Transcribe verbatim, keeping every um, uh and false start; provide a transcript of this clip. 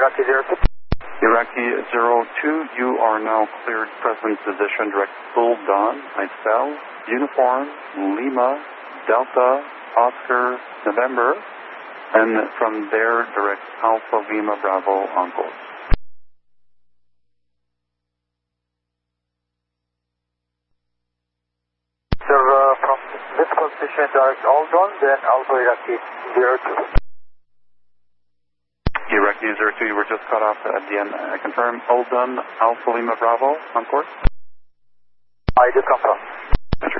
Iraqi zero two. Iraqi zero two, you are now cleared present position, direct full dawn, Excel, uniform, Lima, Delta, Oscar, November, and from there, direct Alpha Lima Bravo on course. Sir, uh, from this position, direct all dawn, then Alpha Iraqi zero two. Iraqi zero two, you were just cut off at the end. I confirm, all done, Alpha Lima Bravo on course? I do confirm.